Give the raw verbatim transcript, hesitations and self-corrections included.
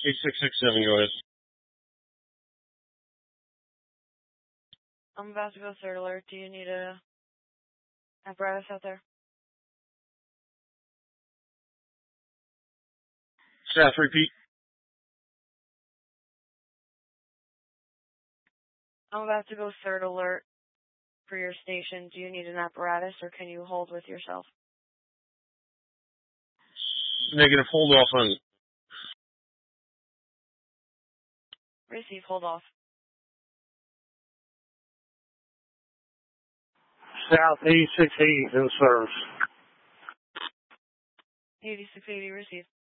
eight six six seven, go ahead. I'm about to go third alert. Do you need a apparatus out there? Staff, repeat. I'm about to go third alert for your station. Do you need an apparatus or can you hold with yourself? Negative, hold off on. Receive, hold off. South eighty-six eighty in service. eighty-six eighty, receive.